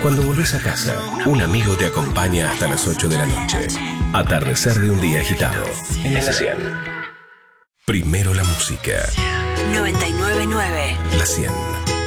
Cuando volvés a casa, un amigo te acompaña hasta las 8 de la noche. Atardecer de un día agitado. En la 100. Primero la música. 99.9. La 100.